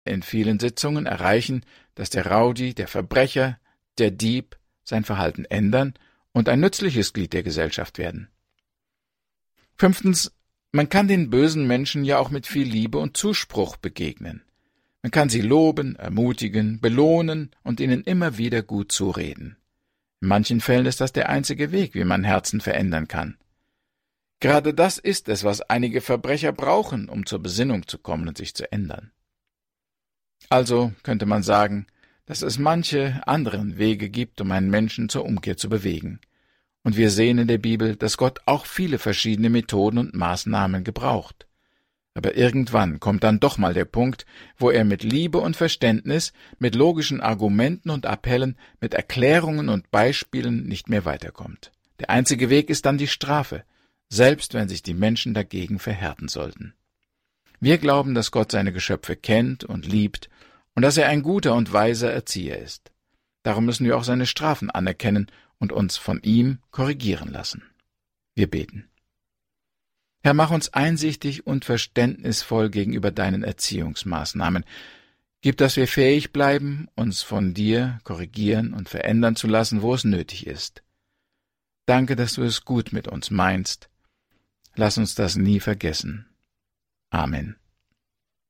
in vielen Sitzungen erreichen, dass der Rowdy, der Verbrecher, der Dieb sein Verhalten ändern und ein nützliches Glied der Gesellschaft werden. 5. Man kann den bösen Menschen ja auch mit viel Liebe und Zuspruch begegnen. Man kann sie loben, ermutigen, belohnen und ihnen immer wieder gut zureden. In manchen Fällen ist das der einzige Weg, wie man Herzen verändern kann. Gerade das ist es, was einige Verbrecher brauchen, um zur Besinnung zu kommen und sich zu ändern. Also könnte man sagen, dass es manche anderen Wege gibt, um einen Menschen zur Umkehr zu bewegen. Und wir sehen in der Bibel, dass Gott auch viele verschiedene Methoden und Maßnahmen gebraucht. Aber irgendwann kommt dann doch mal der Punkt, wo er mit Liebe und Verständnis, mit logischen Argumenten und Appellen, mit Erklärungen und Beispielen nicht mehr weiterkommt. Der einzige Weg ist dann die Strafe, selbst wenn sich die Menschen dagegen verhärten sollten. Wir glauben, dass Gott seine Geschöpfe kennt und liebt und dass er ein guter und weiser Erzieher ist. Darum müssen wir auch seine Strafen anerkennen und uns von ihm korrigieren lassen. Wir beten. Herr, mach uns einsichtig und verständnisvoll gegenüber deinen Erziehungsmaßnahmen. Gib, dass wir fähig bleiben, uns von dir korrigieren und verändern zu lassen, wo es nötig ist. Danke, dass du es gut mit uns meinst. Lass uns das nie vergessen. Amen.